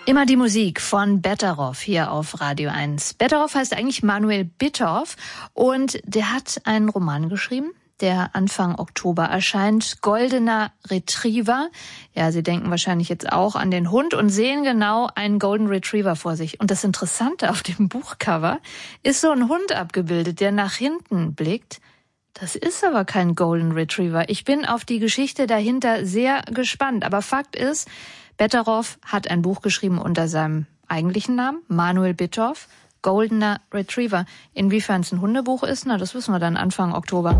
Immer die Musik von Betteroff hier auf Radio 1. Betteroff heißt eigentlich Manuel Bittorff und der hat einen Roman geschrieben, der Anfang Oktober erscheint. Goldener Retriever. Ja, Sie denken wahrscheinlich jetzt auch an den Hund und sehen genau einen Golden Retriever vor sich. Und das Interessante auf dem Buchcover ist so ein Hund abgebildet, der nach hinten blickt. Das ist aber kein Golden Retriever. Ich bin auf die Geschichte dahinter sehr gespannt. Aber Fakt ist, Betteroff hat ein Buch geschrieben unter seinem eigentlichen Namen, Manuel Bittorff, Goldener Retriever. Inwiefern es ein Hundebuch ist, das wissen wir dann Anfang Oktober.